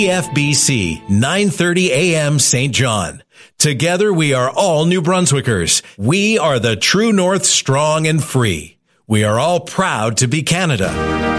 FBC 9:30 a.m. St. John. Together we are all New Brunswickers. We are the True North, strong and free. We are all proud to be Canada.